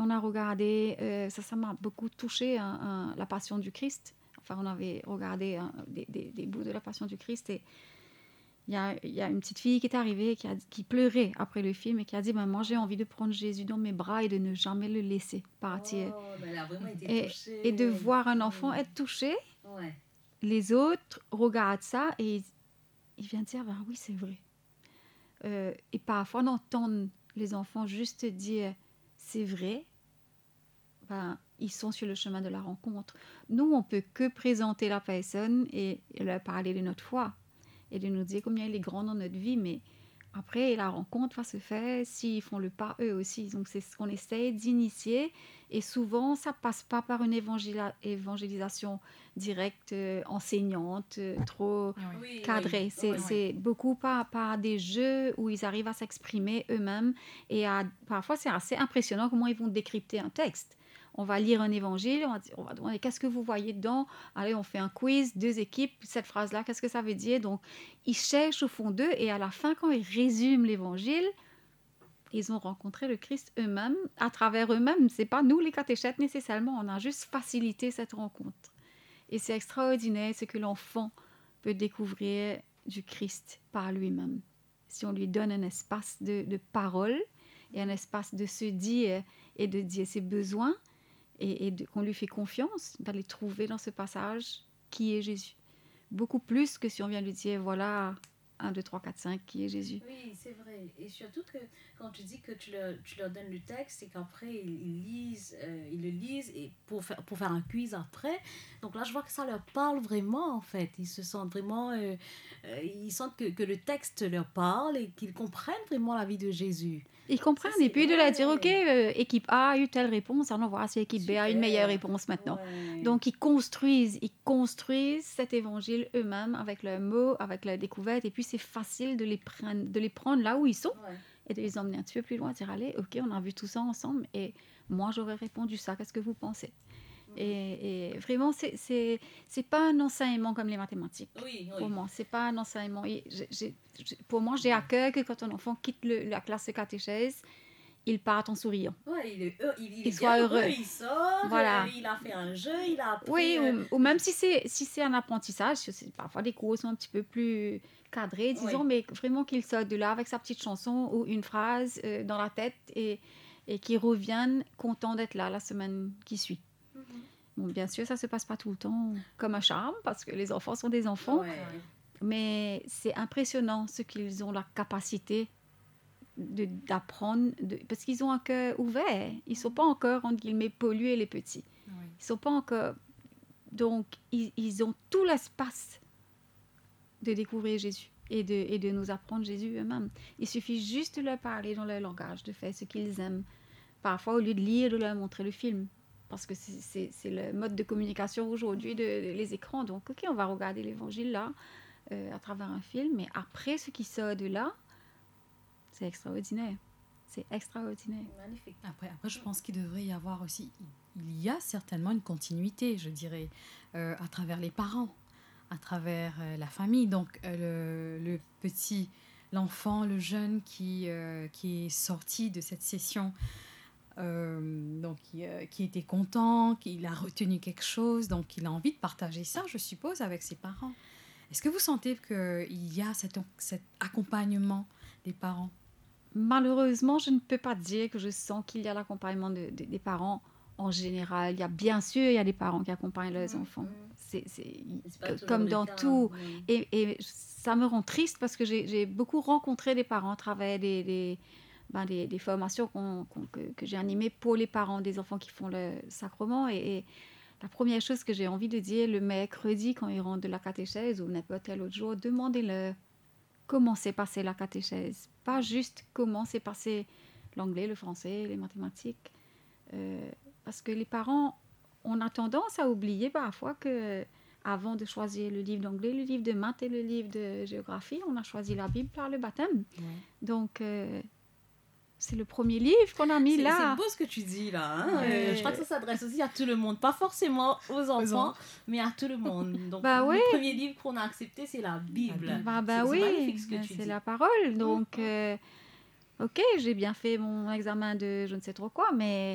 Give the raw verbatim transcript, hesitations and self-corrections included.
on a regardé, euh, ça, ça m'a beaucoup touché, hein, hein, la Passion du Christ. Enfin, on avait regardé hein, des, des, des bouts de la Passion du Christ et il y a, il y a une petite fille qui est arrivée, qui, a, qui pleurait après le film et qui a dit, maman, j'ai envie de prendre Jésus dans mes bras et de ne jamais le laisser partir. Oh, mais elle a vraiment été Et, touchée. et de voir un enfant être touché, Ouais. les autres regardent ça et ils, ils viennent dire, ben oui, c'est vrai. Euh, et parfois, d'entendre les enfants juste dire, c'est vrai, ben, ils sont sur le chemin de la rencontre. Nous, on peut que présenter la personne et, et leur parler de notre foi et de nous dire combien il est grand dans notre vie, mais après, la rencontre va se faire s'ils font le pas eux aussi. Donc, c'est ce qu'on essaie d'initier. Et souvent, ça passe pas par une évangéla- évangélisation directe, euh, enseignante, euh, trop Oui, cadrée. oui, C'est, oui, c'est beaucoup par, par des jeux où ils arrivent à s'exprimer eux-mêmes. Et à, parfois, c'est assez impressionnant comment ils vont décrypter un texte. On va lire un évangile, on va, dire- on va demander qu'est-ce que vous voyez dedans. Allez, on fait un quiz, deux équipes, cette phrase-là, qu'est-ce que ça veut dire? Donc, ils cherchent au fond d'eux et à la fin, quand ils résument l'évangile, ils ont rencontré le Christ eux-mêmes, à travers eux-mêmes. C'est pas nous les catéchètes nécessairement, on a juste facilité cette rencontre. Et c'est extraordinaire ce que l'enfant peut découvrir du Christ par lui-même. Si on lui donne un espace de, de parole et un espace de se dire et de dire ses besoins et, et de, qu'on lui fait confiance, d'aller trouver dans ce passage qui est Jésus. Beaucoup plus que si on vient lui dire, voilà, un, deux, trois, quatre, cinq, qui est Jésus. Oui, c'est vrai. Et surtout que quand tu dis que tu leur, tu leur donnes le texte et qu'après ils, ils lisent, euh, ils le lisent et pour faire, pour faire un quiz après. Donc là, je vois que ça leur parle vraiment en fait. Ils se sentent vraiment, euh, euh, ils sentent que, que le texte leur parle et qu'ils comprennent vraiment la vie de Jésus. Ils comprennent. Ça, c'est- Et puis de leur dire, ouais. OK, euh, équipe A a eu telle réponse, alors voilà, si équipe B a une Super. meilleure réponse maintenant. Ouais. Donc, ils construisent, ils construisent cet évangile eux-mêmes avec leurs mots, avec leurs découvertes. Et puis, c'est facile de les prendre, de les prendre là où ils sont Ouais. et de les emmener un petit peu plus loin. Dire, allez, OK, on a vu tout ça ensemble et moi, j'aurais répondu ça. Qu'est-ce que vous pensez? Et, et vraiment, c'est, c'est, c'est pas un enseignement comme les mathématiques. Oui, Pour oui. moi, c'est pas un enseignement. Et j'ai- j'ai- j'ai- pour moi, j'ai à cœur que quand un enfant quitte le- la classe de catéchèse, il parte en souriant. Ouais, il est, heu, il, il est Il soit bien heureux. il sort, Voilà. euh, il a fait un jeu, il a appris. Oui, euh, ou, ou même si c'est, si c'est un apprentissage, c'est- parfois les cours sont un petit peu plus cadrés, disons, Oui. mais vraiment qu'il sorte de là avec sa petite chanson ou une phrase euh, dans la tête et, et qu'il revienne content d'être là la semaine qui suit. Mhm. Bon, bien sûr, ça ne se passe pas tout le temps comme un charme, parce que les enfants sont des enfants, Ouais. mais c'est impressionnant ce qu'ils ont la capacité de, d'apprendre, de, parce qu'ils ont un cœur ouvert. Ils ne sont pas encore, entre guillemets, pollués, les petits. Oui. Ils sont pas encore... Donc, ils, ils ont tout l'espace de découvrir Jésus et de, et de nous apprendre Jésus eux-mêmes. Il suffit juste de leur parler dans leur langage, de faire ce qu'ils aiment. Parfois, au lieu de lire, de leur montrer le film. Parce que c'est, c'est, c'est le mode de communication aujourd'hui, de, de- les écrans. Donc, OK, on va regarder l'évangile là, euh, à travers un film. Mais après, ce qui sort de là, c'est extraordinaire. C'est extraordinaire. Magnifique. Après, après, je pense qu'il devrait y avoir aussi, il y a certainement une continuité, je dirais, euh, à travers les parents, à travers euh, la famille. Donc, euh, le, le petit, l'enfant, le jeune qui, euh, qui est sorti de cette session, euh, donc qui, euh, qui était content, qu'il a retenu quelque chose, donc il a envie de partager ça, je suppose, avec ses parents. Est-ce que vous sentez qu'il y a cet, cet accompagnement des parents? Malheureusement, je ne peux pas dire que je sens qu'il y a l'accompagnement de, de- des parents en général. Il y a bien sûr, il y a des parents qui accompagnent leurs Mhm, enfants. mhm. C'est, c'est- C'est pas que- toujours comme le dans cas, tout. oui. Et, et ça me rend triste parce que j'ai, j'ai beaucoup rencontré des parents à travers des, des, ben, des, des formations qu'on- qu'on- que, que j'ai animées pour les parents des enfants qui font le sacrement. Et, et la première chose que j'ai envie de dire le mercredi quand ils rentrent de la catéchèse ou n'importe quel autre jour, demandez-leur comment s'est passée la catéchèse. Pas juste comment s'est passé l'anglais, le français, les mathématiques. Euh, parce que les parents, on a tendance à oublier parfois que avant de choisir le livre d'anglais, le livre de maths et le livre de géographie, on a choisi la Bible par le baptême. Oui. Donc, euh, c'est le premier livre qu'on a mis C'est, là. c'est beau ce que tu dis là. Hein? Ouais. Euh, je crois que ça s'adresse aussi à tout le monde. Pas forcément aux enfants, enfants. mais à tout le monde. Donc, Bah le oui. premier livre qu'on a accepté, c'est la Bible. Bible. Bah, bah c'est, oui, c'est magnifique ce que bah, tu c'est dis. la parole. Donc, euh, ok, j'ai bien fait mon examen de je ne sais trop quoi, mais